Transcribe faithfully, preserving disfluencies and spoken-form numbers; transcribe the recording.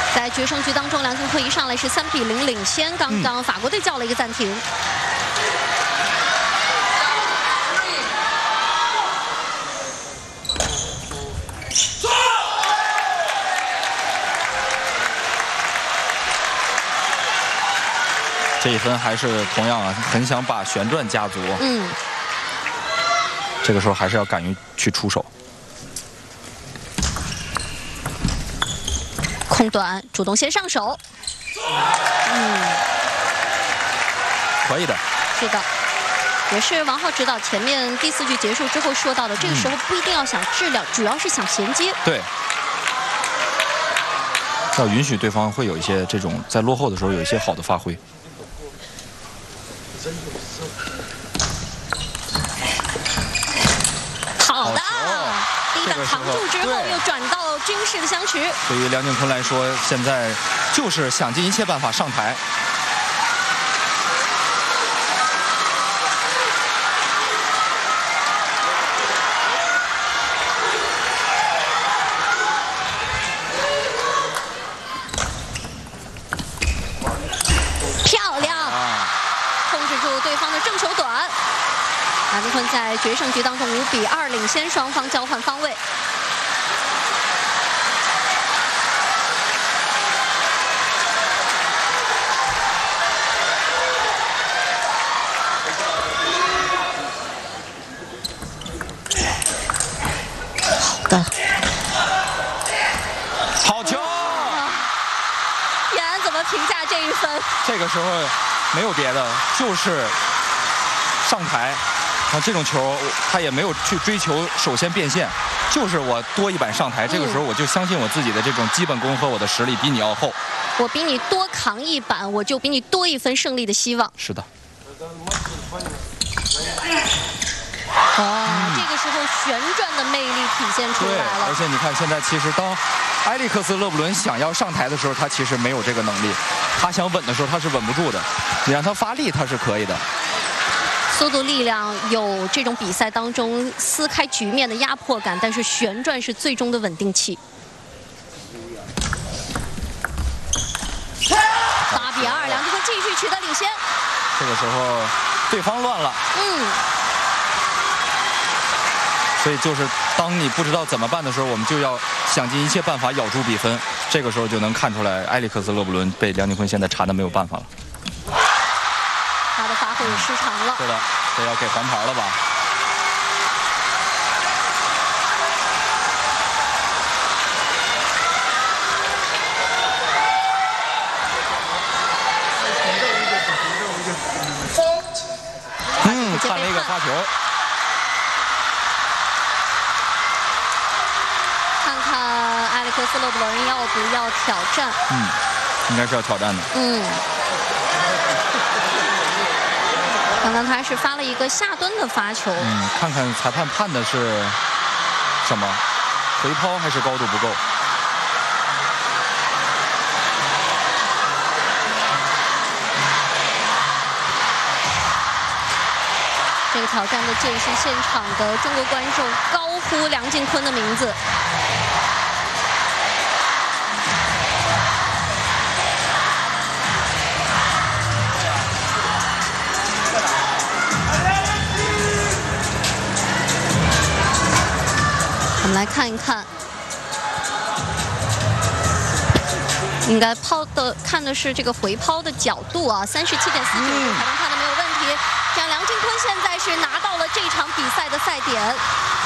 在决胜局当中，梁靖昆一上来是三比零领先，刚刚法国队叫了一个暂停。 这一分还是同样啊，很想把旋转加足。 嗯， 这个时候还是要敢于去出手。 空短，主动先上手。嗯， 可以的。 是的，也是王浩指导前面第四局结束之后说到的，这个时候不一定要想质量，主要是想衔接。 对。 要允许对方会有一些这种在落后的时候有一些好的发挥。 好的，第一板扛住之后又转到军事的相持。 对于梁靖昆来说，现在就是想尽一切办法上台。 梁靖昆在决胜局当中五比二领先，双方交换方位。好的， 好球！ 叶安怎么评价这一分？ 这个时候没有别的，就是上台。 啊，这种球他也没有去追求首先变现，就是我多一板上台。这个时候我就相信我自己的这种基本功和我的实力比你要厚。 我比你多扛一板，我就比你多一分胜利的希望。 是的。 哦，嗯、这个时候旋转的魅力体现出来了。 而且你看，现在其实当埃利克斯·勒布伦想要上台的时候，他其实没有这个能力。他想稳的时候，他是稳不住的。你让他发力，他是可以的。 速度、力量有这种比赛当中撕开局面的压迫感，但是旋转是最终的稳定器。八比二，梁靖昆继续取得领先。 这个时候对方乱了， 嗯， 所以就是当你不知道怎么办的时候，我们就要想尽一切办法咬住比分。这个时候就能看出来，埃里克斯·勒布伦被梁靖昆现在查的没有办法了。 他的发挥也失常了。 是的，这要给黄牌了吧？嗯，看了一个发球。 看看埃里克斯·勒布伦要不要挑战？ 嗯，应该是要挑战的。 嗯。 刚刚他是发了一个下蹲的发球， 嗯，看看裁判判的是什么，回抛还是高度不够？ 这个挑战的间隙，现场的中国观众高呼梁靖昆的名字。 我们来看一看，应该抛的看的是这个回抛的角度啊，三十七点四九度，裁判判的没有问题。这样梁靖昆现在是拿到了这场比赛的赛点。